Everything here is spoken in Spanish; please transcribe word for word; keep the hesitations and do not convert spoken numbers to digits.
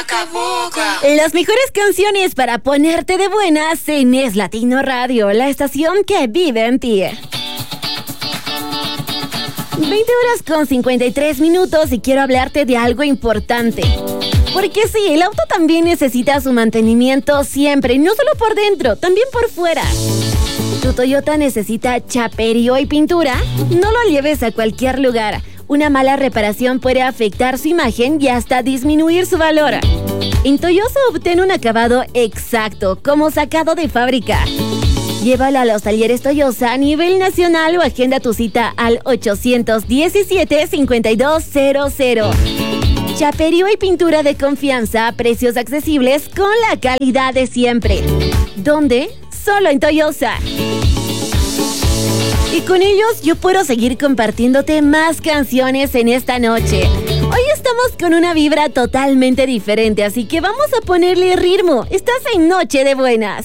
Boca a boca. Las mejores canciones para ponerte de buenas en Es Latino Radio, la estación que vive en ti. veinte horas con cincuenta y tres minutos y quiero hablarte de algo importante. Porque sí, el auto también necesita su mantenimiento siempre, no solo por dentro, también por fuera. ¿Tu Toyota necesita chaperío y pintura? No lo lleves a cualquier lugar. Una mala reparación puede afectar su imagen y hasta disminuir su valor. En Toyosa obtén un acabado exacto, como sacado de fábrica. Llévala a los talleres Toyosa a nivel nacional o agenda tu cita al ochocientos diecisiete, cincuenta y dos cero cero. Chaperío y pintura de confianza a precios accesibles con la calidad de siempre. ¿Dónde? Solo en Toyosa. Y con ellos yo puedo seguir compartiéndote más canciones en esta noche. Hoy estamos con una vibra totalmente diferente, así que vamos a ponerle ritmo. Estás en Noche de Buenas.